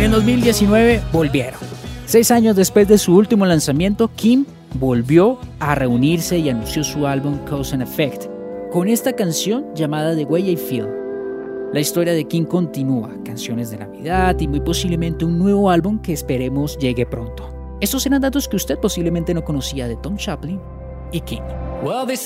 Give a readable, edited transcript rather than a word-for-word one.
el 2019 volvieron. 6 años después de su último lanzamiento, Kim volvió a reunirse y anunció su álbum Cause and Effect, con esta canción llamada The Way I Feel. La historia de Kim continúa, canciones de Navidad y muy posiblemente un nuevo álbum que esperemos llegue pronto. Estos eran datos que usted posiblemente no conocía de Tom Chaplin y Kim.